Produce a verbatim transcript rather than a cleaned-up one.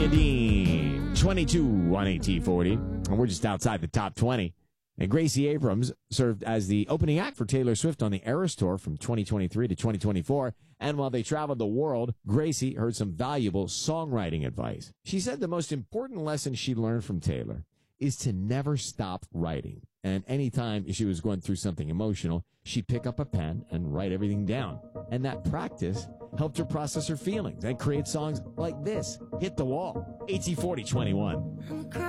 Nia Dean, twenty-two on A T forty. And we're just outside the top twenty. And Gracie Abrams served as the opening act for Taylor Swift on the Eras Tour from twenty twenty-three to twenty twenty-four. And while they traveled the world, Gracie heard some valuable songwriting advice. She said the most important lesson she learned from Taylor is to never stop writing. And anytime she was going through something emotional, she'd pick up a pen and write everything down. And that practice helped her process her feelings and create songs like this, Hit the Wall, A T forty twenty-one.